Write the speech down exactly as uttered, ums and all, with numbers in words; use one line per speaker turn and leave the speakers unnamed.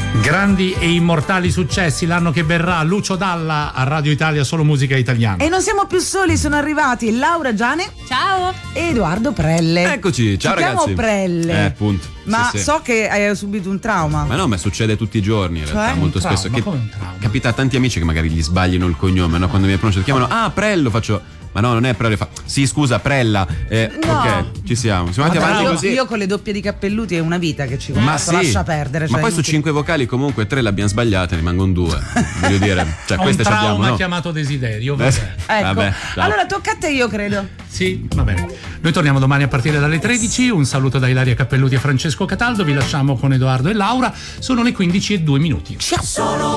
Grandi e immortali successi l'anno che verrà. Lucio Dalla a Radio Italia, solo musica italiana.
E non siamo più soli, sono arrivati Laura Giane.
Ciao.
E Edoardo Prelle.
Eccoci, ciao
Ci chiamo
ragazzi.
Prelle.
Eh, appunto.
Ma
Sì, sì.
so che hai subito un trauma.
Ma no, ma succede tutti i giorni in
Cioè?
realtà, molto
Un trauma,
spesso. Che
come un trauma?
capita a tanti amici che magari gli sbagliano il cognome, no? Quando mi pronunciano, chiamano ah Prello, faccio ma no, non è Prello, fa sì, scusa, Prella. Eh,
No.
ok, ci siamo. Siamo andati
Vabbè,
avanti
io,
così.
io con le doppie di cappelluti è una vita che ci
Ma
conosco,
sì,
lascia perdere.
ma
cioè,
poi su
inutile.
cinque vocali comunque tre le abbiamo sbagliate, ne rimangono due. Voglio dire, cioè
Ho un
queste ci abbiamo,
trauma
no?
chiamato desiderio.
Eh,
Vabbè.
Ecco,
vabbè, ciao.
allora tocca a te, io credo.
Sì, va bene. Noi torniamo domani a partire dalle tredici. Un saluto da Ilaria Cappelluti e Francesco Cataldo. Vi lasciamo con Edoardo e Laura. Sono le quindici e due minuti.
Ciao.